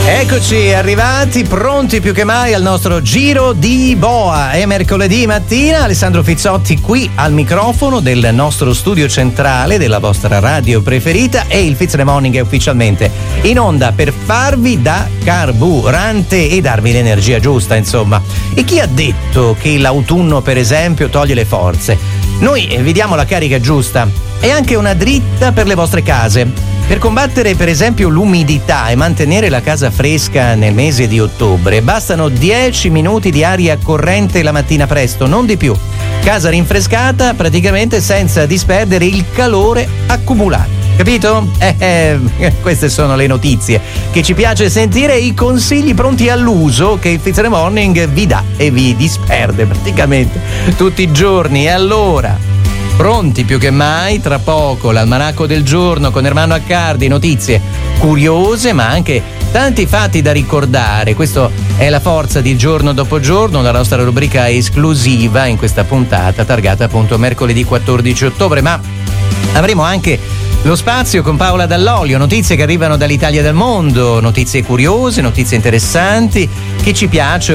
Eccoci arrivati, pronti più che mai al nostro giro di boa. È mercoledì mattina, Alessandro Fizzotti qui al microfono del nostro studio centrale della vostra radio preferita, e il Fizz in the Morning è ufficialmente in onda per farvi da carburante e darvi l'energia giusta, insomma. E chi ha detto che l'autunno, per esempio, toglie le forze? Noi vi diamo la carica giusta e anche una dritta per le vostre case. Per combattere per esempio l'umidità e mantenere la casa fresca nel mese di ottobre bastano 10 minuti di aria corrente la mattina presto, non di più. Casa rinfrescata praticamente senza disperdere il calore accumulato. Capito? Queste sono le notizie che ci piace sentire, i consigli pronti all'uso che il Fizz in the Morning vi dà e vi disperde praticamente tutti i giorni. E allora, pronti più che mai, tra poco l'almanacco del giorno con Ermanno Accardi, notizie curiose ma anche tanti fatti da ricordare. Questo è la forza di Giorno dopo Giorno, la nostra rubrica esclusiva in questa puntata targata appunto mercoledì 14 ottobre, ma avremo anche lo spazio con Paola Dall'Olio, notizie che arrivano dall'Italia e dal mondo, notizie curiose, notizie interessanti che ci piace